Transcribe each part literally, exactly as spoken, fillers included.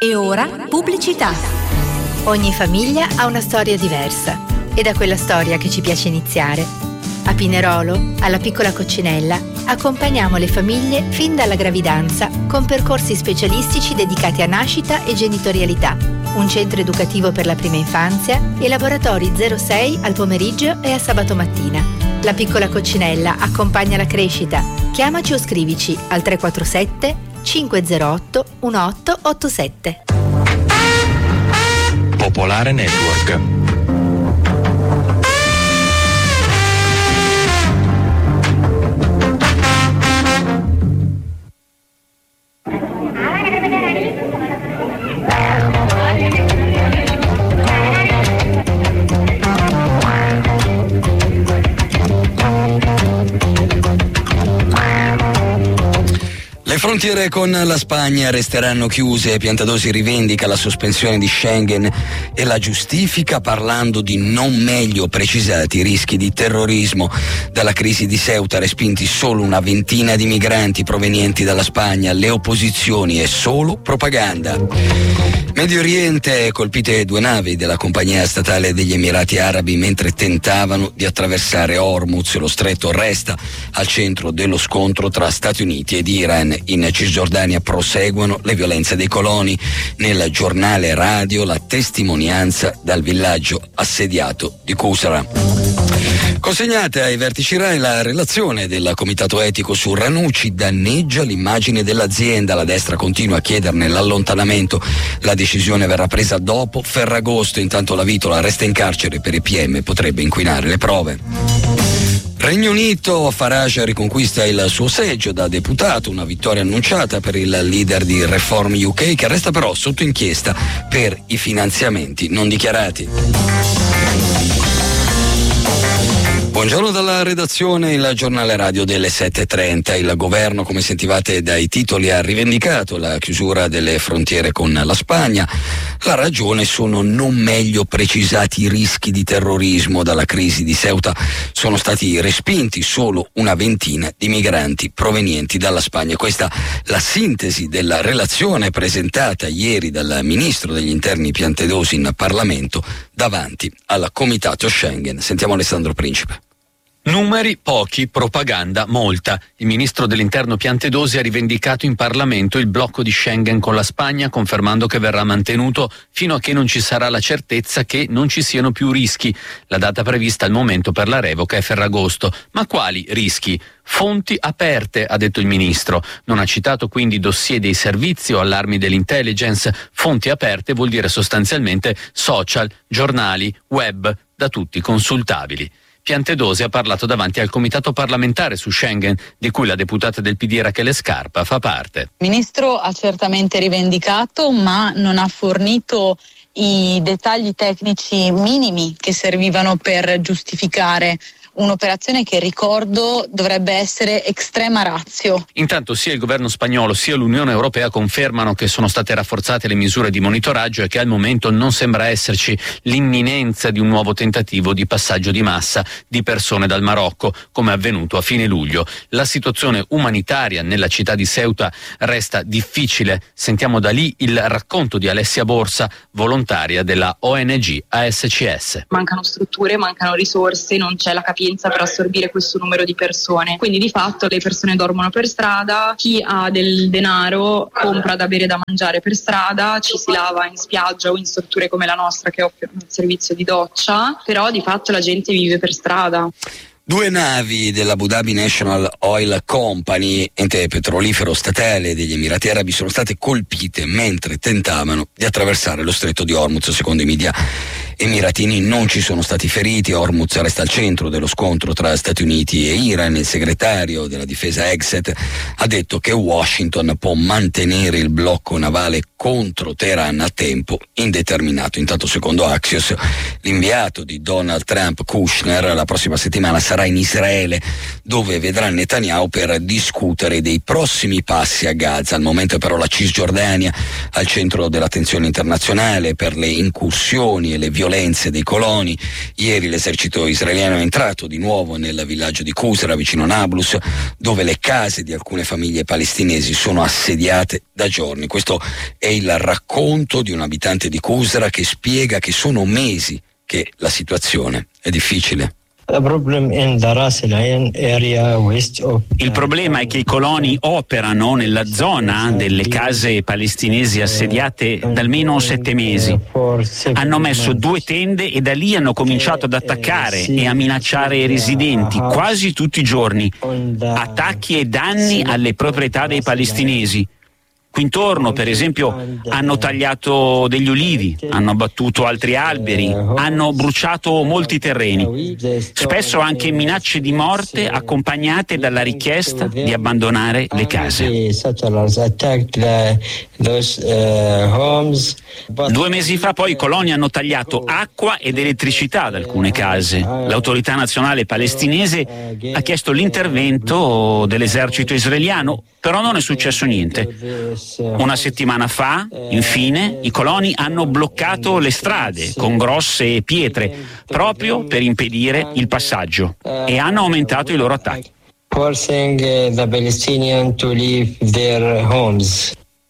E ora pubblicità. Ogni famiglia ha una storia diversa ed è da quella storia che ci piace iniziare. A Pinerolo, alla Piccola Coccinella, accompagniamo le famiglie fin dalla gravidanza con percorsi specialistici dedicati a nascita e genitorialità, un centro educativo per la prima infanzia e laboratori zero sei al pomeriggio e a sabato mattina. La Piccola Coccinella accompagna la crescita. Chiamaci o scrivici al tre quattro sette cinque zero otto uno otto otto sette. Popolare Network. Le frontiere con la Spagna resteranno chiuse. Piantedosi rivendica la sospensione di Schengen e la giustifica parlando di non meglio precisati rischi di terrorismo. Dalla crisi di Ceuta respinti solo una ventina di migranti provenienti dalla Spagna. Le opposizioni è solo propaganda. Medio Oriente, colpite due navi della compagnia statale degli Emirati Arabi mentre tentavano di attraversare Hormuz. Lo stretto resta al centro dello scontro tra Stati Uniti ed Iran. In Cisgiordania proseguono le violenze dei coloni. Nel giornale radio la testimonianza dal villaggio assediato di Kusra. Consegnata ai vertici Rai la relazione del comitato etico su Ranucci, danneggia l'immagine dell'azienda. La destra continua a chiederne l'allontanamento. La decisione verrà presa dopo Ferragosto. Intanto la Vitola resta in carcere per i P M, potrebbe inquinare le prove. Regno Unito, Farage riconquista il suo seggio da deputato, una vittoria annunciata per il leader di Reform U K, che resta però sotto inchiesta per i finanziamenti non dichiarati. Buongiorno dalla redazione, il giornale radio delle sette e trenta. Il governo, come sentivate dai titoli, ha rivendicato la chiusura delle frontiere con la Spagna. La ragione sono non meglio precisati i rischi di terrorismo. Dalla crisi di Ceuta sono stati respinti solo una ventina di migranti provenienti dalla Spagna. Questa la sintesi della relazione presentata ieri dal ministro degli interni Piantedosi in Parlamento davanti al comitato Schengen. Sentiamo Alessandro Principe. Numeri pochi, propaganda molta. Il ministro dell'interno Piantedosi ha rivendicato in Parlamento il blocco di Schengen con la Spagna, confermando che verrà mantenuto fino a che non ci sarà la certezza che non ci siano più rischi. La data prevista al momento per la revoca è Ferragosto. Ma quali rischi? Fonti aperte, ha detto il ministro. Non ha citato quindi dossier dei servizi o allarmi dell'intelligence. Fonti aperte vuol dire sostanzialmente social, giornali, web, da tutti consultabili. Piantedosi ha parlato davanti al comitato parlamentare su Schengen, di cui la deputata del P D Rachele Scarpa fa parte. Il ministro ha certamente rivendicato, ma non ha fornito i dettagli tecnici minimi che servivano per giustificare un'operazione che, ricordo, dovrebbe essere extrema ratio. Intanto sia il governo spagnolo sia l'Unione Europea confermano che sono state rafforzate le misure di monitoraggio e che al momento non sembra esserci l'imminenza di un nuovo tentativo di passaggio di massa di persone dal Marocco, come avvenuto a fine luglio. La situazione umanitaria nella città di Ceuta resta difficile. Sentiamo da lì il racconto di Alessia Borsa, volontaria della O N G A S C S. Mancano strutture, mancano risorse, non c'è la capienza per assorbire questo numero di persone, quindi di fatto le persone dormono per strada, chi ha del denaro compra da bere e da mangiare per strada, ci si lava in spiaggia o in strutture come la nostra che offre un servizio di doccia, però di fatto la gente vive per strada. Due navi dell'Abu Dhabi National Oil Company, ente petrolifero statale degli Emirati Arabi, sono state colpite mentre tentavano di attraversare lo stretto di Hormuz. Secondo i media emiratini non ci sono stati feriti. Hormuz resta al centro dello scontro tra Stati Uniti e Iran. Il segretario della difesa Exet ha detto che Washington può mantenere il blocco navale contro Teheran a tempo indeterminato. Intanto, secondo Axios, l'inviato di Donald Trump, Kushner, la prossima settimana sarà in Israele, dove vedrà Netanyahu per discutere dei prossimi passi a Gaza. Al momento però la Cisgiordania al centro dell'attenzione internazionale per le incursioni e le violenze violenze dei coloni. Ieri l'esercito israeliano è entrato di nuovo nel villaggio di Qusra, vicino a Nablus, dove le case di alcune famiglie palestinesi sono assediate da giorni. Questo è il racconto di un abitante di Qusra che spiega che sono mesi che la situazione è difficile. Il problema è che i coloni operano nella zona delle case palestinesi assediate da almeno sette mesi. Hanno messo due tende e da lì hanno cominciato ad attaccare e a minacciare i residenti quasi tutti i giorni. Attacchi e danni alle proprietà dei palestinesi. Qui intorno, per esempio, hanno tagliato degli ulivi, hanno abbattuto altri alberi, hanno bruciato molti terreni. Spesso anche minacce di morte accompagnate dalla richiesta di abbandonare le case. Due mesi fa poi i coloni hanno tagliato acqua ed elettricità ad alcune case. L'autorità nazionale palestinese ha chiesto l'intervento dell'esercito israeliano, però non è successo niente. Una settimana fa, infine, i coloni hanno bloccato le strade con grosse pietre proprio per impedire il passaggio e hanno aumentato i loro attacchi. Forcing the Palestinians to leave their homes.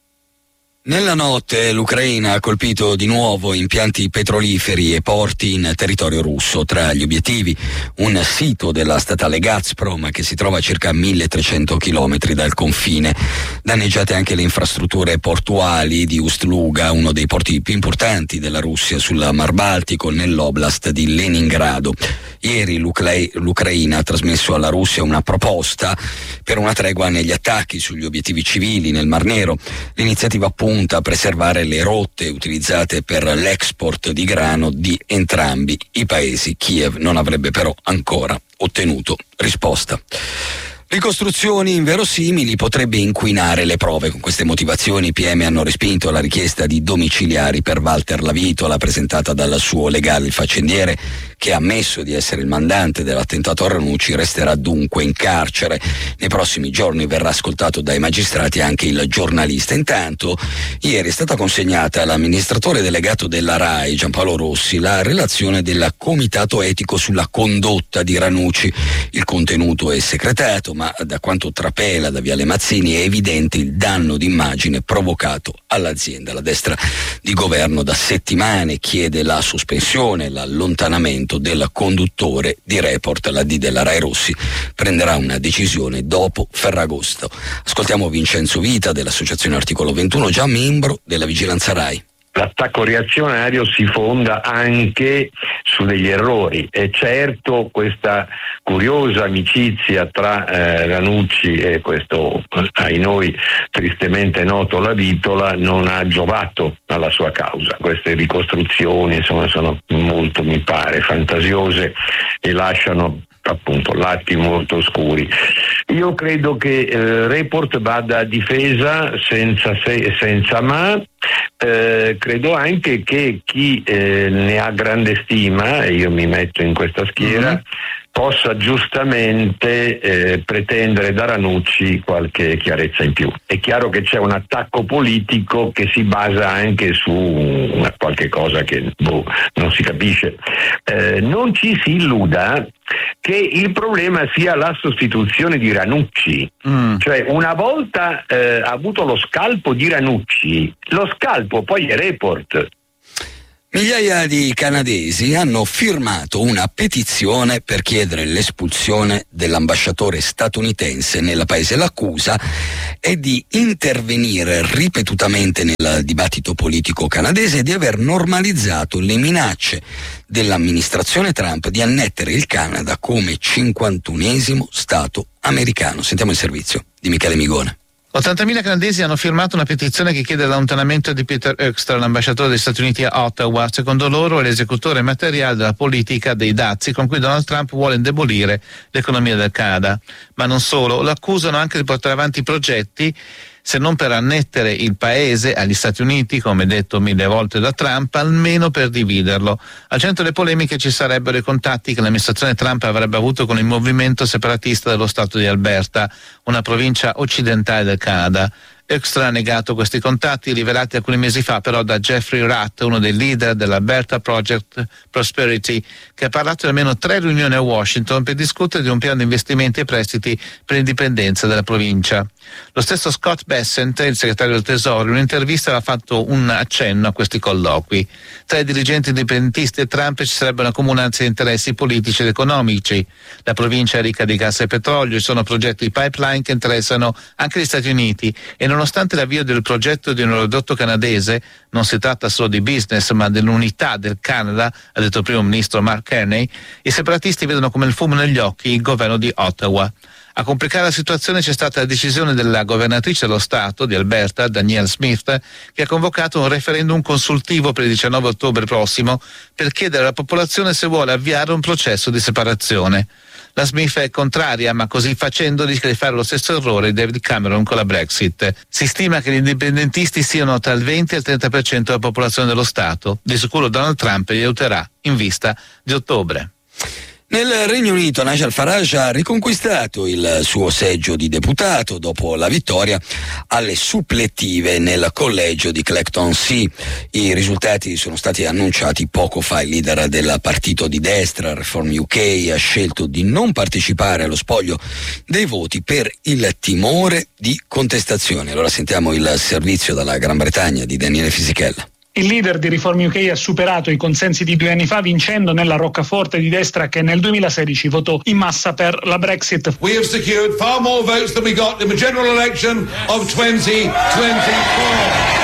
Nella notte l'Ucraina ha colpito di nuovo impianti petroliferi e porti in territorio russo. Tra gli obiettivi un sito della statale Gazprom che si trova a circa milletrecento chilometri dal confine. Danneggiate anche le infrastrutture portuali di Ust-Luga, uno dei porti più importanti della Russia sul Mar Baltico nell'oblast di Leningrado. Ieri l'Ucra- l'Ucraina ha trasmesso alla Russia una proposta per una tregua negli attacchi sugli obiettivi civili nel Mar Nero. L'iniziativa punta a preservare le rotte utilizzate per l'export di grano di entrambi i paesi. Kiev non avrebbe però ancora ottenuto risposta. Ricostruzioni inverosimili potrebbe inquinare le prove. Con queste motivazioni i P M hanno respinto la richiesta di domiciliari per Walter Lavitola presentata dal suo legale. Il faccendiere, che ha ammesso di essere il mandante dell'attentato a Ranucci, resterà dunque in carcere. Nei prossimi giorni verrà ascoltato dai magistrati anche il giornalista. Intanto ieri è stata consegnata all'amministratore delegato della RAI, Giampaolo Rossi, la relazione del comitato etico sulla condotta di Ranucci. Il contenuto è secretato, ma da quanto trapela da Viale Mazzini è evidente il danno d'immagine provocato all'azienda. La destra di governo da settimane chiede la sospensione, l'allontanamento del conduttore di Report. La D della Rai Rossi prenderà una decisione dopo Ferragosto. Ascoltiamo Vincenzo Vita dell'Associazione Articolo ventuno, già membro della Vigilanza Rai. L'attacco reazionario si fonda anche su degli errori e certo questa curiosa amicizia tra eh, Ranucci e questo ai noi tristemente noto Lavitola non ha giovato alla sua causa. Queste ricostruzioni insomma sono molto, mi pare, fantasiose e lasciano appunto lati molto oscuri. Io credo che eh, Report vada a difesa senza se e senza ma. Eh, credo anche che chi eh, ne ha grande stima, e io mi metto in questa schiera, mm-hmm. possa giustamente eh, pretendere da Ranucci qualche chiarezza in più. È chiaro che c'è un attacco politico che si basa anche su una qualche cosa che boh, non si capisce. Eh, non ci si illuda che il problema sia la sostituzione di Ranucci. Mm. Cioè, una volta eh, avuto lo scalpo di Ranucci, lo scalpo poi è Report. Migliaia di canadesi hanno firmato una petizione per chiedere l'espulsione dell'ambasciatore statunitense nel paese. L'accusa è di intervenire ripetutamente nel dibattito politico canadese e di aver normalizzato le minacce dell'amministrazione Trump di annettere il Canada come cinquantunesimo stato americano. Sentiamo il servizio di Michele Migone. ottantamila canadesi hanno firmato una petizione che chiede l'allontanamento di Peter Hoekstra, l'ambasciatore degli Stati Uniti a Ottawa. Secondo loro è l'esecutore materiale della politica dei dazi con cui Donald Trump vuole indebolire l'economia del Canada. Ma non solo, lo accusano anche di portare avanti progetti se non per annettere il paese agli Stati Uniti, come detto mille volte da Trump, almeno per dividerlo. Al centro delle polemiche ci sarebbero i contatti che l'amministrazione Trump avrebbe avuto con il movimento separatista dello Stato di Alberta, una provincia occidentale del Canada. Extra ha negato questi contatti rivelati alcuni mesi fa però da Jeffrey Ratt, uno dei leader dell'Alberta Project Prosperity, che ha parlato di almeno tre riunioni a Washington per discutere di un piano di investimenti e prestiti per l'indipendenza della provincia. Lo stesso Scott Bessent, il segretario del Tesoro, in un'intervista aveva fatto un accenno a questi colloqui. Tra i dirigenti indipendentisti e Trump ci sarebbe una comunanza di interessi politici ed economici. La provincia è ricca di gas e petrolio, ci sono progetti di pipeline che interessano anche gli Stati Uniti e nonostante l'avvio del progetto di un oleodotto canadese, non si tratta solo di business ma dell'unità del Canada, ha detto il primo ministro Mark Carney, i separatisti vedono come il fumo negli occhi il governo di Ottawa. A complicare la situazione c'è stata la decisione della governatrice dello Stato di Alberta, Danielle Smith, che ha convocato un referendum consultivo per il diciannove ottobre prossimo per chiedere alla popolazione se vuole avviare un processo di separazione. La Smith è contraria, ma così facendo rischia di fare lo stesso errore di David Cameron con la Brexit. Si stima che gli indipendentisti siano tra il venti e il trenta per cento della popolazione dello Stato. Di sicuro Donald Trump li aiuterà in vista di ottobre. Nel Regno Unito Nigel Farage ha riconquistato il suo seggio di deputato dopo la vittoria alle supplettive nel collegio di Clacton-Sea. I risultati sono stati annunciati poco fa. Il leader del partito di destra Reform U K ha scelto di non partecipare allo spoglio dei voti per il timore di contestazione. Allora sentiamo il servizio dalla Gran Bretagna di Daniele Fisichella. Il leader di Reform U K ha superato i consensi di due anni fa vincendo nella roccaforte di destra che nel duemilasedici votò in massa per la Brexit. We have secured far more votes than we got in the general election of twenty twenty-four.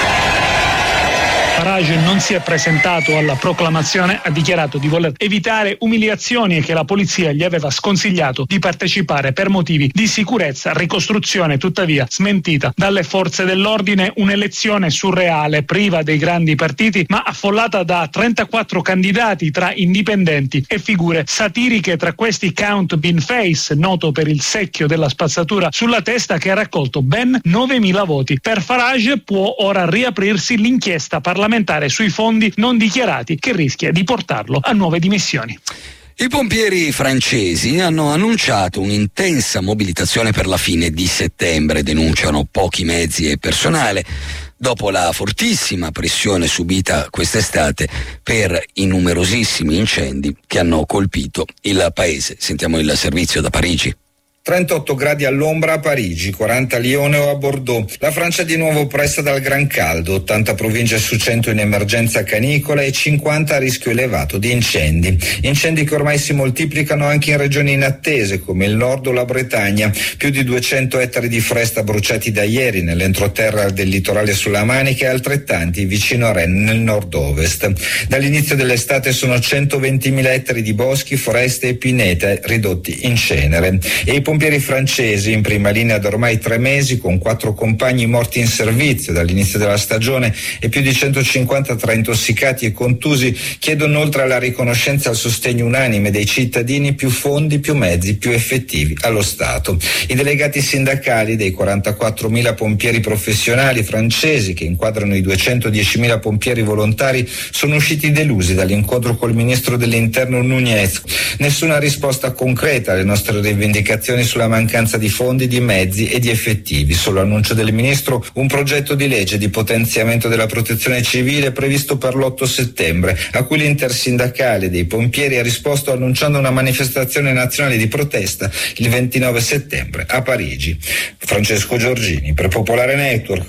Farage non si è presentato alla proclamazione, ha dichiarato di voler evitare umiliazioni e che la polizia gli aveva sconsigliato di partecipare per motivi di sicurezza. Ricostruzione tuttavia smentita dalle forze dell'ordine, un'elezione surreale, priva dei grandi partiti, ma affollata da trentaquattro candidati tra indipendenti e figure satiriche, tra questi Count Beanface, noto per il secchio della spazzatura sulla testa, che ha raccolto ben novemila voti. Per Farage può ora riaprirsi l'inchiesta parlamentare sui fondi non dichiarati, che rischia di portarlo a nuove dimissioni. I pompieri francesi hanno annunciato un'intensa mobilitazione per la fine di settembre, denunciano pochi mezzi e personale dopo la fortissima pressione subita quest'estate per i numerosissimi incendi che hanno colpito il paese. Sentiamo il servizio da Parigi. trentotto gradi all'ombra a Parigi, quaranta a Lione o a Bordeaux. La Francia è di nuovo oppressa dal gran caldo, ottanta province su cento in emergenza canicola e cinquanta a rischio elevato di incendi. Incendi che ormai si moltiplicano anche in regioni inattese come il nord o la Bretagna. Più di duecento ettari di foresta bruciati da ieri nell'entroterra del litorale sulla Manica e altrettanti vicino a Rennes nel nord-ovest. Dall'inizio dell'estate sono centoventimila ettari di boschi, foreste e pinete ridotti in cenere. E i pompieri francesi in prima linea da ormai tre mesi, con quattro compagni morti in servizio dall'inizio della stagione e più di centocinquanta tra intossicati e contusi, chiedono oltre alla riconoscenza e al sostegno unanime dei cittadini più fondi, più mezzi, più effettivi allo Stato. I delegati sindacali dei quarantaquattromila pompieri professionali francesi, che inquadrano i duecentodiecimila pompieri volontari, sono usciti delusi dall'incontro col ministro dell'interno Nunez. Nessuna risposta concreta alle nostre rivendicazioni sulla mancanza di fondi, di mezzi e di effettivi. Solo annuncio del ministro un progetto di legge di potenziamento della protezione civile previsto per l'otto settembre, a cui l'intersindacale dei pompieri ha risposto annunciando una manifestazione nazionale di protesta il ventinove settembre a Parigi. Francesco Giorgini per Popolare Network.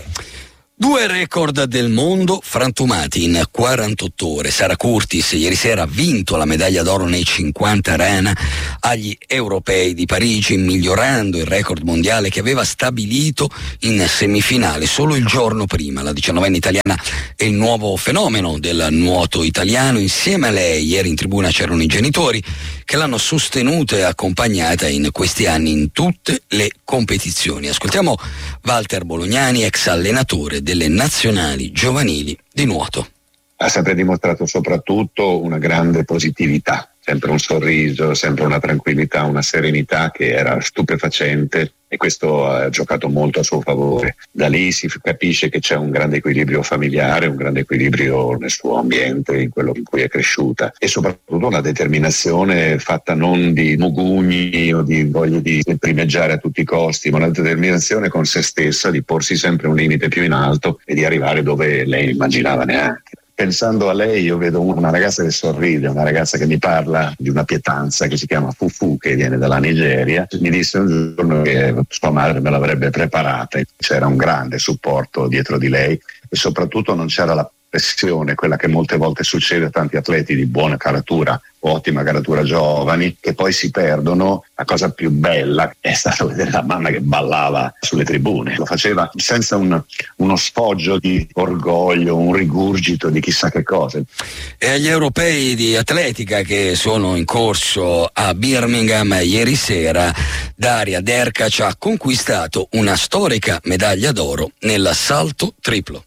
Due record del mondo frantumati in quarantotto ore. Sara Curtis ieri sera ha vinto la medaglia d'oro nei cinquanta rana agli europei di Parigi, migliorando il record mondiale che aveva stabilito in semifinale solo il giorno prima. La diciannovenne italiana è il nuovo fenomeno del nuoto italiano. Insieme a lei ieri in tribuna c'erano i genitori che l'hanno sostenuta e accompagnata in questi anni in tutte le competizioni. Ascoltiamo Walter Bolognani, ex allenatore delle nazionali giovanili di nuoto. Ha sempre dimostrato soprattutto una grande positività, sempre un sorriso, sempre una tranquillità, una serenità che era stupefacente, e questo ha giocato molto a suo favore. Da lì si capisce che c'è un grande equilibrio familiare, un grande equilibrio nel suo ambiente, in quello in cui è cresciuta, e soprattutto una determinazione fatta non di mugugni o di voglia di primeggiare a tutti i costi, ma una determinazione con se stessa di porsi sempre un limite più in alto e di arrivare dove lei immaginava neanche. Pensando a lei io vedo una ragazza che sorride, una ragazza che mi parla di una pietanza che si chiama Fufu, che viene dalla Nigeria. Mi disse un giorno che sua madre me l'avrebbe preparata, c'era un grande supporto dietro di lei e soprattutto non c'era la pressione, quella che molte volte succede a tanti atleti di buona caratura, ottima caratura giovani, che poi si perdono. La cosa più bella è stato vedere la mamma che ballava sulle tribune, lo faceva senza un, uno sfoggio di orgoglio, un rigurgito di chissà che cosa. E agli europei di atletica che sono in corso a Birmingham ieri sera, Daria Derkac ha conquistato una storica medaglia d'oro nell'assalto triplo.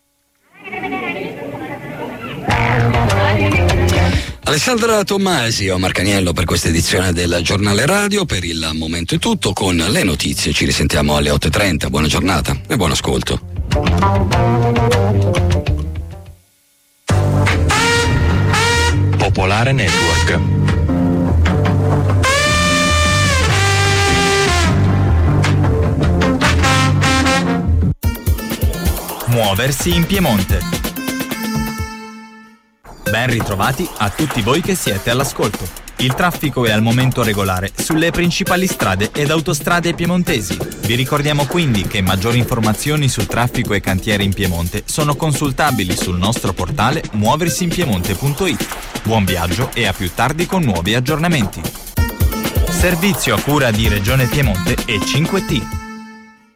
Alessandra Tommasi o Marcaniello per questa edizione del Giornale Radio. Per il momento è tutto, con le notizie ci risentiamo alle otto e trenta. Buona giornata e buon ascolto. Popolare Network. Muoversi in Piemonte. Ben ritrovati a tutti voi che siete all'ascolto. Il traffico è al momento regolare sulle principali strade ed autostrade piemontesi. Vi ricordiamo quindi che maggiori informazioni sul traffico e cantieri in Piemonte sono consultabili sul nostro portale muoversinpiemonte punto it. Buon viaggio e a più tardi con nuovi aggiornamenti. Servizio a cura di Regione Piemonte e cinque T.